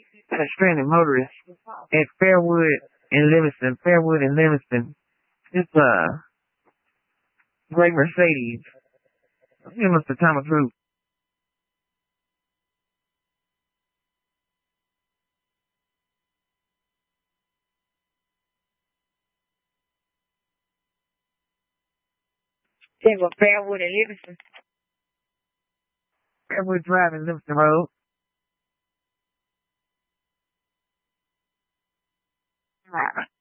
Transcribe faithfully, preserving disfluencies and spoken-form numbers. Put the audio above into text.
a stranded motorist at Fairwood and Livingston. Fairwood and Livingston. It's a great Mercedes. It was the Thomas Root. It was Fairwood and Livingston. Fairwood Drive and Livingston Road. Ah.